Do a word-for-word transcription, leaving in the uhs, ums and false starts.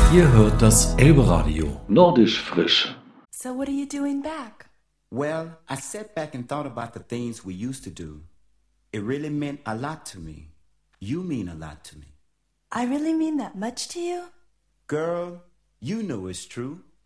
Ihr hört das Elbe-Radio. Nordisch frisch. So what are you doing back? Well, I sat back and thought about the things we used to do. It really meant a lot to me. You mean a lot to me. I really mean that much to you? Girl, you know it's true.